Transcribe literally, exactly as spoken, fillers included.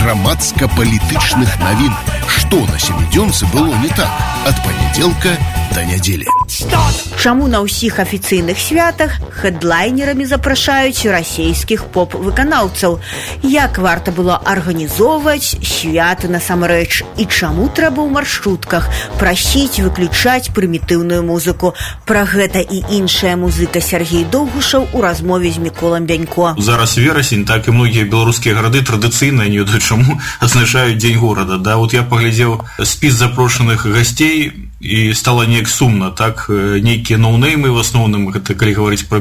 грамадска-палітычных навін. Што на сямідзёнцы было не так ад панядзелка да нядзелі. Чаму на ўсіх афіцыйных святах хэдлайнерамі запрашаюць расійскіх поп-выканаўцаў? Як варта было арганізоўваць святы насамрэч? І чаму трэба ў маршрутках прасіць выключаць прымітыўную музыку? Пра гэта і іншая музыка Сергей Доўгушаў у размове з Міколам Бянько. Зараз верасень, так і многія беларускія гарады традыцыйна, не ведаю чаму, адзначаюць дзень горада. Да, вот я паглядзеў спіс запрошаных гасцей, і стала неяк сумна, так, нейкія ноунеймы, в асноўным, гэта калі гаварыць пра